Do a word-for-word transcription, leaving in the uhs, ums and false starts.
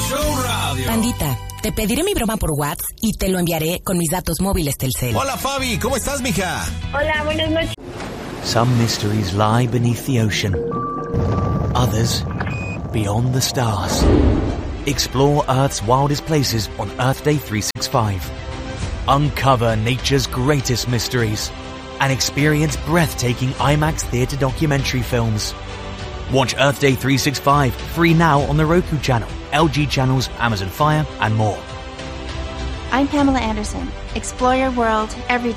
Show Radio. Pandita, te pediré mi broma por WhatsApp y te lo enviaré con mis datos móviles Telcel. Hola Fabi, ¿cómo estás, mija? Hola, buenas noches. Some mysteries lie beneath the ocean. Others, beyond the stars. Explore Earth's wildest places on Earth Day three sixty-five. Uncover nature's greatest mysteries and experience breathtaking IMAX theater documentary films. Watch Earth Day three sixty-five free now on the Roku channel, L G channels, Amazon Fire, and more. I'm Pamela Anderson. Explore your world every